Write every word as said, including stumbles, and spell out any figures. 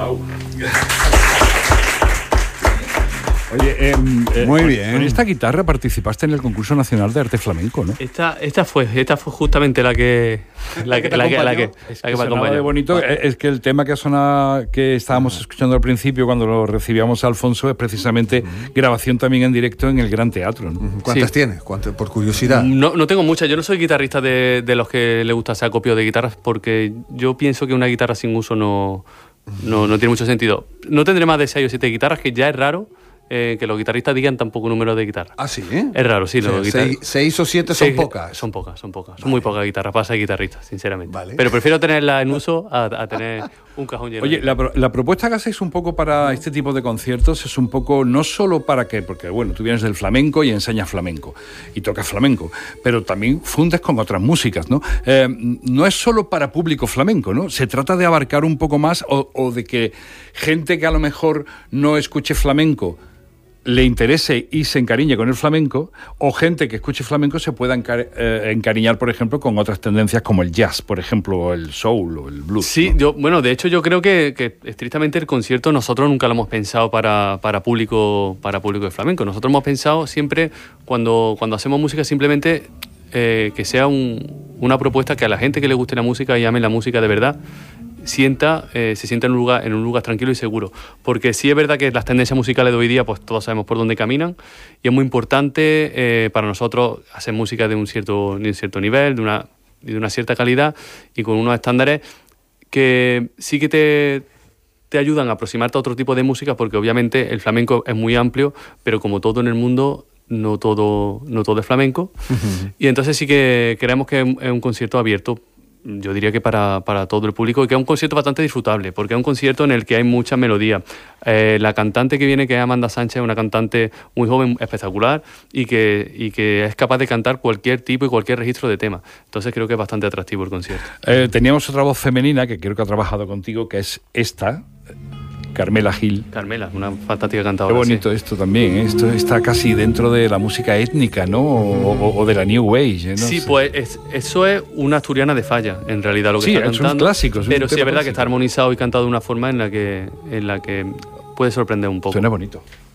Wow. Oye, eh, eh, muy con, bien. Con esta guitarra participaste en el concurso nacional de arte flamenco, ¿no? Esta, esta fue, esta fue justamente la que, la que, la que, la que, es la que que me sonaba acompañó. de bonito. Es que el tema que sonaba, que estábamos escuchando al principio cuando lo recibíamos a Alfonso, es precisamente uh-huh. grabación también en directo en el Gran Teatro, ¿no? Uh-huh. ¿Cuántas sí. tienes? ¿Cuántas, por curiosidad? No, no tengo muchas. Yo no soy guitarrista de, de los que le gusta hacer acopio de guitarras, porque yo pienso que una guitarra sin uso no, no, no tiene mucho sentido. No tendré más de seis o siete guitarras, que ya es raro. Eh, que los guitarristas digan tampoco número de guitarra. ¿Ah, sí? ¿eh? Es raro, sí. O sea, los seis, seis o siete son seis, pocas. Son pocas, son pocas. Son vale. muy pocas guitarras para ser guitarristas, sinceramente. Vale. Pero prefiero tenerla en uso a, a tener un cajón lleno. Oye, la, la propuesta que hacéis un poco para este tipo de conciertos es un poco, no solo para que, porque bueno, tú vienes del flamenco y enseñas flamenco y tocas flamenco, pero también fundes con otras músicas, ¿no? Eh, no es solo para público flamenco, ¿no? Se trata de abarcar un poco más o, o de que gente que a lo mejor no escuche flamenco le interese y se encariñe con el flamenco, o gente que escuche flamenco se pueda encar- eh, encariñar, por ejemplo, con otras tendencias como el jazz, por ejemplo, o el soul o el blues. Sí, ¿no? yo, bueno, de hecho yo creo que, que estrictamente el concierto nosotros nunca lo hemos pensado para, para, público, para público de flamenco. Nosotros hemos pensado siempre, cuando, cuando hacemos música, simplemente eh, que sea un, una propuesta que a la gente que le guste la música y ame la música de verdad, sienta, eh, se sienta en un lugar en un lugar tranquilo y seguro, porque sí es verdad que las tendencias musicales de hoy día pues todos sabemos por dónde caminan y es muy importante eh, para nosotros hacer música de un cierto, de un cierto nivel, de una, de una cierta calidad y con unos estándares que sí que te, te ayudan a aproximarte a otro tipo de música, porque obviamente el flamenco es muy amplio, pero como todo en el mundo no todo, no todo es flamenco. Uh-huh. Y entonces sí que creemos que es un concierto abierto, yo diría que para, para todo el público, y que es un concierto bastante disfrutable, porque es un concierto en el que hay mucha melodía. Eh, la cantante que viene, que es Amanda Sánchez, es una cantante muy joven, espectacular, y que, y que es capaz de cantar cualquier tipo y cualquier registro de tema. Entonces creo que es bastante atractivo el concierto. Eh, teníamos otra voz femenina que creo que ha trabajado contigo, que es esta, Carmela Gil. Carmela, una fantástica cantadora. Qué bonito sí. Esto también, ¿eh? Esto está casi dentro de la música étnica, ¿no? O, o, o de la New Age, ¿no? Sí, sé. pues es, eso es una asturiana de falla, en realidad, lo que sí, está cantando. Sí, es un clásico. Es pero un sí es verdad clásico. que está armonizado y cantado de una forma en la que, en la que puede sorprender un poco. Suena bonito.